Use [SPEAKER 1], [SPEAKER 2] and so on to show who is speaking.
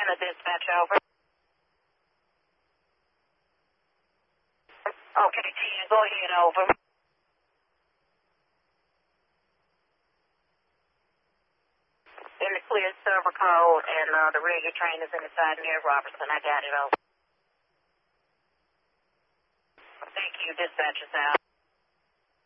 [SPEAKER 1] Atlanta dispatch, over. Okay, 10, go ahead, over. In the clear server code, and the radio train is inside near Robertson. I got it, over. Thank you, dispatch is out.